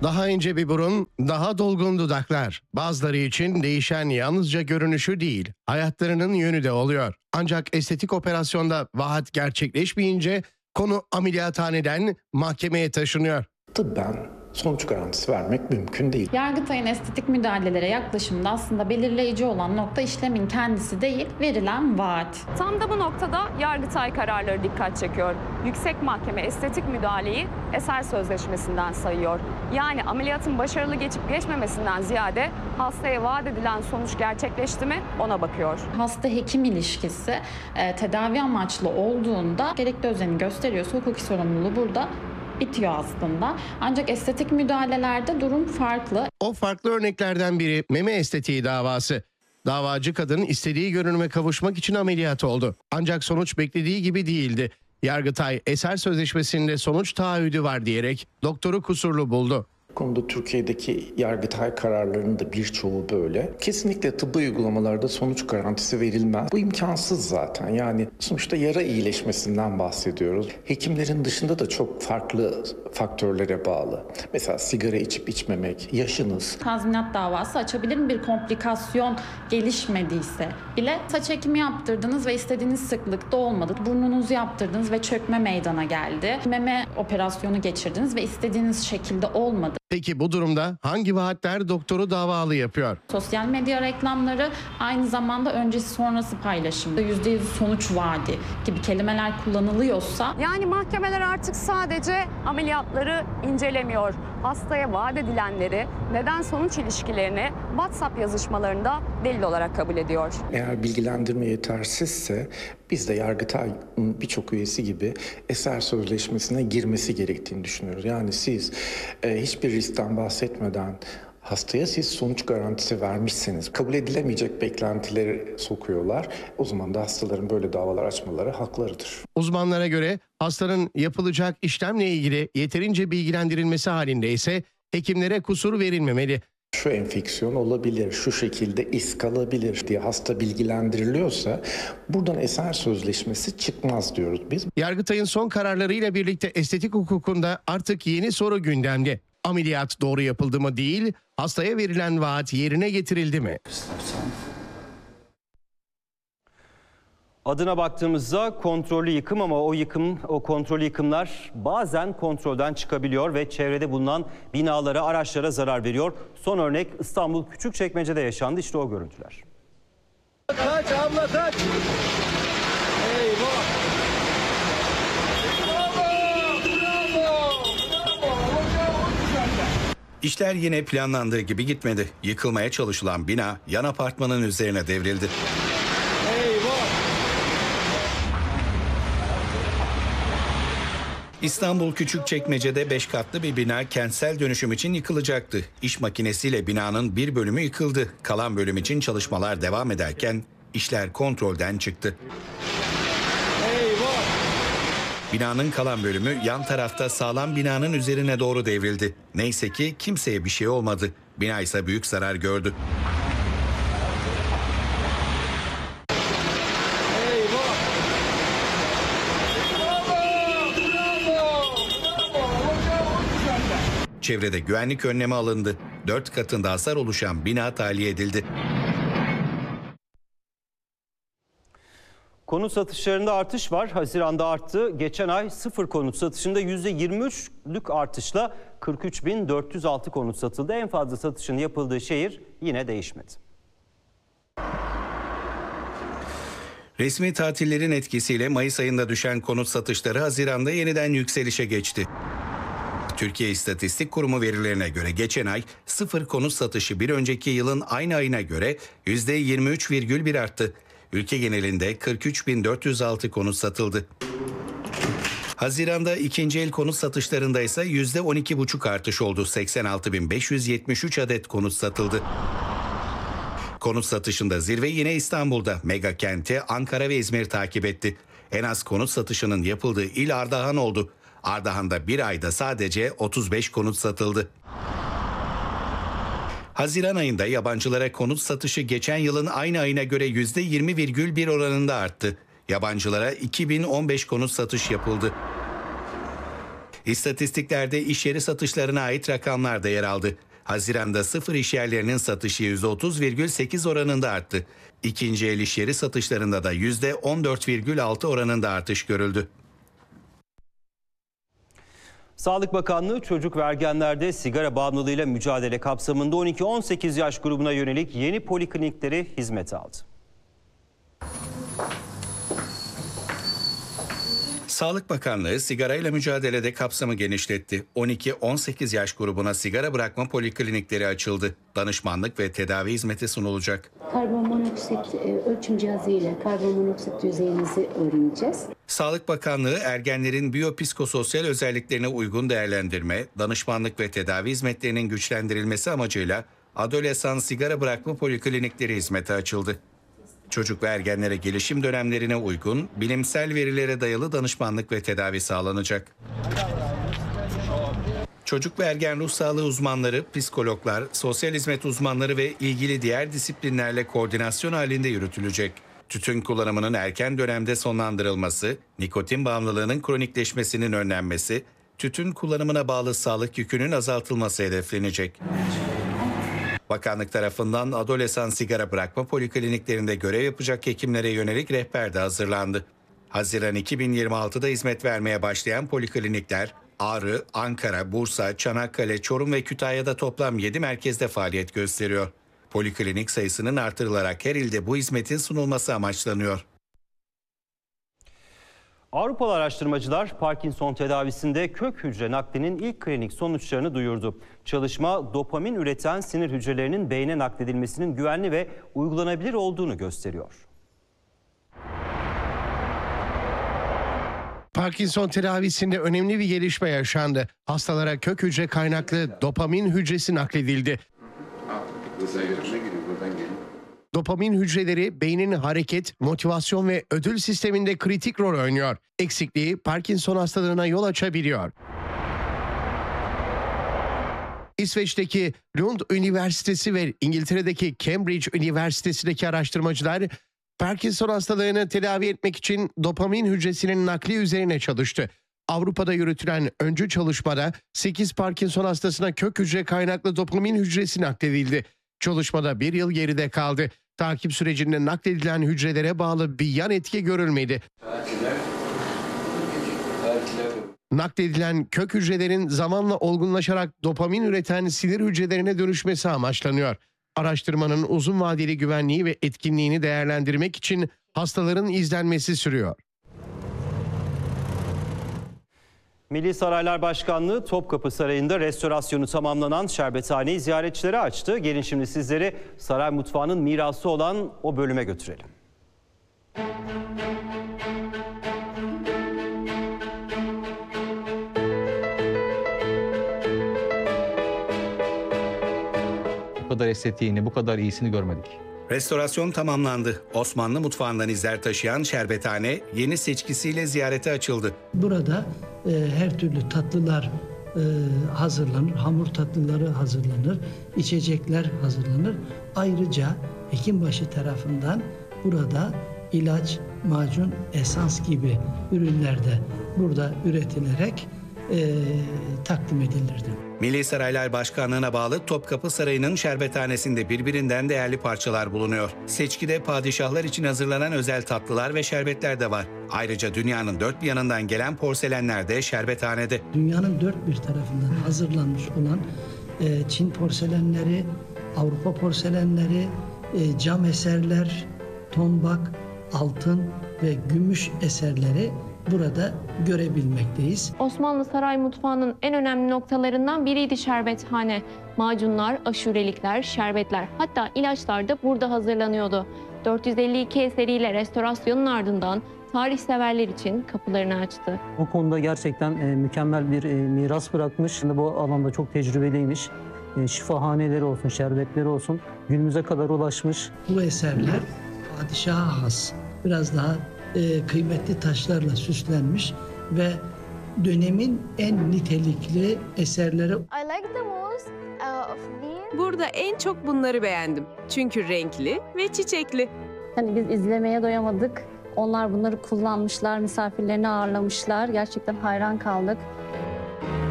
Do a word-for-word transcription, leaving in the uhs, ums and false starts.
Daha ince bir burun, daha dolgun dudaklar. Bazıları için değişen yalnızca görünüşü değil, hayatlarının yönü de oluyor. Ancak estetik operasyonda vaat gerçekleşmeyince konu ameliyathaneden mahkemeye taşınıyor. Tıbben sonuç garantisi vermek mümkün değil. Yargıtay'ın estetik müdahalelere yaklaşımında aslında belirleyici olan nokta işlemin kendisi değil, verilen vaat. Tam da bu noktada Yargıtay kararları dikkat çekiyor. Yüksek Mahkeme estetik müdahaleyi eser sözleşmesinden sayıyor. Yani ameliyatın başarılı geçip geçmemesinden ziyade hastaya vaat edilen sonuç gerçekleşti mi ona bakıyor. Hasta-hekim ilişkisi e, tedavi amaçlı olduğunda gerekli özeni gösteriyorsa hukuki sorumluluğu burada bitiyor aslında. Ancak estetik müdahalelerde durum farklı. O farklı örneklerden biri meme estetiği davası. Davacı kadın istediği görünüme kavuşmak için ameliyat oldu. Ancak sonuç beklediği gibi değildi. Yargıtay eser sözleşmesinde sonuç taahhüdü var diyerek doktoru kusurlu buldu. Bu konuda Türkiye'deki Yargıtay kararlarının da birçoğu böyle. Kesinlikle tıbbi uygulamalarda sonuç garantisi verilmez. Bu imkansız zaten. Yani sonuçta yara iyileşmesinden bahsediyoruz. Hekimlerin dışında da çok farklı faktörlere bağlı. Mesela sigara içip içmemek, yaşınız. Tazminat davası açabilir mi bir komplikasyon gelişmediyse bile? Saç ekimi yaptırdınız ve istediğiniz sıklıkta olmadı. Burnunuzu yaptırdınız ve çökme meydana geldi. Meme operasyonu geçirdiniz ve istediğiniz şekilde olmadı. Peki bu durumda hangi vaatler doktoru davalı yapıyor? Sosyal medya reklamları aynı zamanda öncesi sonrası paylaşımda yüzde yüz sonuç vaadi gibi kelimeler kullanılıyorsa... Yani mahkemeler artık sadece ameliyatları incelemiyor. Hastaya vaat edilenleri, neden sonuç ilişkilerini WhatsApp yazışmalarında delil olarak kabul ediyor. Eğer bilgilendirme yetersizse biz de Yargıtay'ın birçok üyesi gibi eser sözleşmesine girmesi gerektiğini düşünüyoruz. Yani siz e, hiçbir riskten bahsetmeden hastaya siz sonuç garantisi vermişseniz kabul edilemeyecek beklentileri sokuyorlar. O zaman da hastaların böyle davalar açmaları haklarıdır. Uzmanlara göre hastanın yapılacak işlemle ilgili yeterince bilgilendirilmesi halinde ise hekimlere kusur verilmemeli. Şu enfeksiyon olabilir, şu şekilde iz kalabilir diye hasta bilgilendiriliyorsa buradan eser sözleşmesi çıkmaz diyoruz biz. Yargıtay'ın son kararlarıyla birlikte estetik hukukunda artık yeni soru gündemde. Ameliyat doğru yapıldı mı değil, hastaya verilen vaat yerine getirildi mi? Adına baktığımızda kontrollü yıkım ama o yıkım, o kontrollü yıkımlar bazen kontrolden çıkabiliyor ve çevrede bulunan binalara, araçlara zarar veriyor. Son örnek İstanbul Küçükçekmece'de yaşandı. İşte o görüntüler. Kaç abla kaç. Eyvah. İşler yine planlandığı gibi gitmedi. Yıkılmaya çalışılan bina yan apartmanın üzerine devrildi. İstanbul Küçükçekmece'de beş katlı bir bina kentsel dönüşüm için yıkılacaktı. İş makinesiyle binanın bir bölümü yıkıldı. Kalan bölüm için çalışmalar devam ederken işler kontrolden çıktı. Eyvah! Binanın kalan bölümü yan tarafta sağlam binanın üzerine doğru devrildi. Neyse ki kimseye bir şey olmadı. Bina ise büyük zarar gördü. Çevrede güvenlik önlemi alındı. Dört katında hasar oluşan bina tahliye edildi. Konut satışlarında artış var. Haziran'da arttı. Geçen ay sıfır konut satışında yüzde yirmi üçlük artışla kırk üç bin dört yüz altı konut satıldı. En fazla satışın yapıldığı şehir yine değişmedi. Resmi tatillerin etkisiyle Mayıs ayında düşen konut satışları Haziran'da yeniden yükselişe geçti. Türkiye İstatistik Kurumu verilerine göre geçen ay sıfır konut satışı bir önceki yılın aynı ayına göre yüzde yirmi üç virgül bir arttı. Ülke genelinde kırk üç bin dört yüz altı konut satıldı. Haziran'da ikinci el konut satışlarında ise yüzde on iki virgül beş artış oldu. seksen altı bin beş yüz yetmiş üç adet konut satıldı. Konut satışında zirve yine İstanbul'da. Mega kenti Ankara ve İzmir takip etti. En az konut satışının yapıldığı il Ardahan oldu. Ardahan'da bir ayda sadece otuz beş konut satıldı. Haziran ayında yabancılara konut satışı geçen yılın aynı ayına göre yüzde yirmi virgül bir oranında arttı. Yabancılara iki bin on beş konut satış yapıldı. İstatistiklerde iş yeri satışlarına ait rakamlar da yer aldı. Haziran'da sıfır iş yerlerinin satışı yüzde otuz virgül sekiz oranında arttı. İkinci el iş yeri satışlarında da yüzde on dört virgül altı oranında artış görüldü. Sağlık Bakanlığı çocuk ve ergenlerde sigara bağımlılığıyla mücadele kapsamında on iki on sekiz yaş grubuna yönelik yeni poliklinikleri hizmete aldı. Sağlık Bakanlığı sigarayla mücadelede kapsamı genişletti. on iki on sekiz yaş grubuna sigara bırakma poliklinikleri açıldı. Danışmanlık ve tedavi hizmeti sunulacak. Karbonmonoksit ölçüm cihazı ile karbonmonoksit düzeyinizi öğreneceğiz. Sağlık Bakanlığı ergenlerin biyopsikososyal özelliklerine uygun değerlendirme, danışmanlık ve tedavi hizmetlerinin güçlendirilmesi amacıyla adolesan sigara bırakma poliklinikleri hizmete açıldı. Çocuk ve ergenlere gelişim dönemlerine uygun, bilimsel verilere dayalı danışmanlık ve tedavi sağlanacak. Çocuk ve ergen ruh sağlığı uzmanları, psikologlar, sosyal hizmet uzmanları ve ilgili diğer disiplinlerle koordinasyon halinde yürütülecek. Tütün kullanımının erken dönemde sonlandırılması, nikotin bağımlılığının kronikleşmesinin önlenmesi, tütün kullanımına bağlı sağlık yükünün azaltılması hedeflenecek. Bakanlık tarafından adolesan sigara bırakma polikliniklerinde görev yapacak hekimlere yönelik rehber de hazırlandı. Haziran iki bin yirmi altıda hizmet vermeye başlayan poliklinikler, Ağrı, Ankara, Bursa, Çanakkale, Çorum ve Kütahya'da toplam yedi merkezde faaliyet gösteriyor. Poliklinik sayısının artırılarak her ilde bu hizmetin sunulması amaçlanıyor. Avrupalı araştırmacılar Parkinson tedavisinde kök hücre naklinin ilk klinik sonuçlarını duyurdu. Çalışma dopamin üreten sinir hücrelerinin beyne nakledilmesinin güvenli ve uygulanabilir olduğunu gösteriyor. Parkinson tedavisinde önemli bir gelişme yaşandı. Hastalara kök hücre kaynaklı dopamin hücresi nakledildi. Dopamin hücreleri beynin hareket, motivasyon ve ödül sisteminde kritik rol oynuyor. Eksikliği Parkinson hastalığına yol açabiliyor. İsveç'teki Lund Üniversitesi ve İngiltere'deki Cambridge Üniversitesi'ndeki araştırmacılar Parkinson hastalığını tedavi etmek için dopamin hücresinin nakli üzerine çalıştı. Avrupa'da yürütülen öncü çalışmada sekiz Parkinson hastasına kök hücre kaynaklı dopamin hücresi nakledildi. Çalışmada bir yıl geride kaldı. Takip sürecinde nakledilen hücrelere bağlı bir yan etki görülmedi. Nakledilen kök hücrelerin zamanla olgunlaşarak dopamin üreten sinir hücrelerine dönüşmesi amaçlanıyor. Araştırmanın uzun vadeli güvenliği ve etkinliğini değerlendirmek için hastaların izlenmesi sürüyor. Milli Saraylar Başkanlığı Topkapı Sarayı'nda restorasyonu tamamlanan şerbethaneyi ziyaretçilere açtı. Gelin şimdi sizleri saray mutfağının mirası olan o bölüme götürelim. Bu kadar estetiğini, bu kadar iyisini görmedik. Restorasyon tamamlandı. Osmanlı mutfağından izler taşıyan şerbethane yeni seçkisiyle ziyarete açıldı. Burada e, her türlü tatlılar e, hazırlanır, hamur tatlıları hazırlanır, içecekler hazırlanır. Ayrıca Hekimbaşı tarafından burada ilaç, macun, esans gibi ürünler de burada üretilerek e, takdim edilirdi. Milli Saraylar Başkanlığı'na bağlı Topkapı Sarayı'nın şerbethanesinde birbirinden değerli parçalar bulunuyor. Seçkide padişahlar için hazırlanan özel tatlılar ve şerbetler de var. Ayrıca dünyanın dört bir yanından gelen porselenler de şerbethanede. Dünyanın dört bir tarafından hazırlanmış olan e, Çin porselenleri, Avrupa porselenleri, e, cam eserler, tombak, altın ve gümüş eserleri burada görebilmekteyiz. Osmanlı saray mutfağının en önemli noktalarından biriydi şerbethane. Macunlar, aşurelikler, şerbetler, hatta ilaçlar da burada hazırlanıyordu. dört yüz elli iki eseriyle restorasyonun ardından tarihseverler için kapılarını açtı. O konuda gerçekten e, mükemmel bir e, miras bırakmış. Şimdi bu alanda çok tecrübeliymiş. E, şifahaneleri olsun, şerbetleri olsun günümüze kadar ulaşmış. Bu eserler padişaha has, biraz daha e, kıymetli taşlarla süslenmiş ve dönemin en nitelikli eserleri. Burada en çok bunları beğendim. Çünkü renkli ve çiçekli. Hani biz izlemeye doyamadık. Onlar bunları kullanmışlar, misafirlerini ağırlamışlar. Gerçekten hayran kaldık.